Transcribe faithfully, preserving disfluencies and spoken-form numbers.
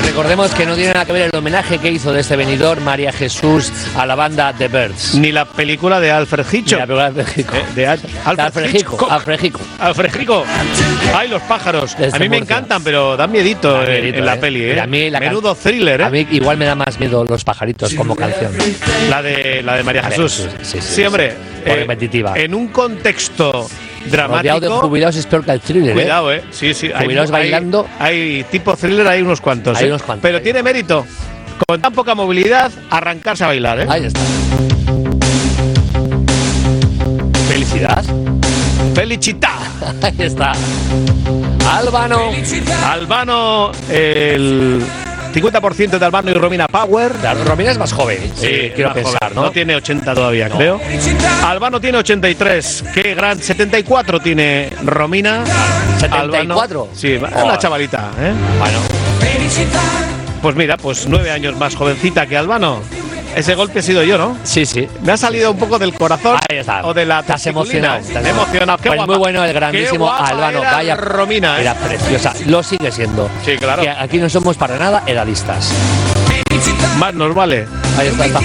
recordemos que no tiene nada que ver el homenaje que hizo de este venidor María Jesús a la banda The Byrds. Ni la película de Alfred Hitchcock. Ni la película de Alfred Hitchcock. Eh, de Al- Alfred, Alfred Hitchcock. Alfred Hitchcock. Alfred Hitchcock. Ay, los pájaros. Desde a mí me Murcia. encantan, pero dan miedito, Da en- miedito, en la eh. peli. ¿eh? Pero a mí la Menudo can- thriller, ¿eh? A mí igual me da más miedo Los pajaritos como canción. La de, la de María María Jesús. Jesús, sí, sí, Sí, hombre. Por repetitiva. En un contexto Rodeado de dramático. jubilados es peor que el thriller. Cuidado, eh. Sí, sí. hay- Jubilados hay- bailando. Hay, tipo thriller, hay unos cuantos. Hay eh. unos cuantos, Pero sí. tiene mérito. Con tan poca movilidad, arrancarse a bailar, ¿eh? Ahí está. Felicidad. Felicità. Ahí está. Albano. Albano, el cincuenta por ciento de Albano y Romina Power. Claro, Romina es más joven. Sí, quiero más pensar, joven. ¿no? No tiene ochenta todavía, No. creo. Albano tiene ochenta y tres. Qué gran. setenta y cuatro tiene Romina. ¿setenta y cuatro? Albano, sí, Joder. una chavalita, ¿eh? Bueno. Pues mira, pues nueve años más jovencita que Albano. Ese golpe he sido yo, ¿no? Sí, sí. Me ha salido un poco del corazón. Ahí está. O de la Estás testiculina. emocionado. Estás Me he emocionado. Qué Pues guapa. muy bueno el Qué grandísimo guapa Albano. era Vaya. Romina, ¿eh? Era preciosa. Lo sigue siendo. Sí, claro. Que aquí no somos para nada edadistas. Más nos vale. Ahí está. está